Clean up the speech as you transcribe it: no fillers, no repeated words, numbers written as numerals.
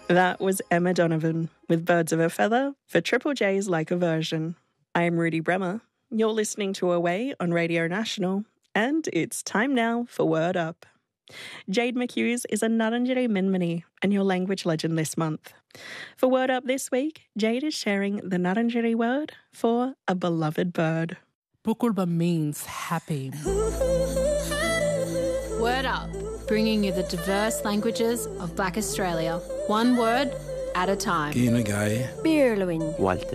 That was Emma Donovan with Birds of a Feather for Triple J's Like a Version. I'm Rudy Bremer. You're listening to Away on Radio National, and it's time now for Word Up. Jade McHughes is a Ngarrindjeri Minmini and your language legend this month. For Word Up this week, Jade is sharing the Ngarrindjeri word for a beloved bird. Pukulba means happy. Word Up, bringing you the diverse languages of Black Australia, one word at a time. Kinagai. Birluin. Walter.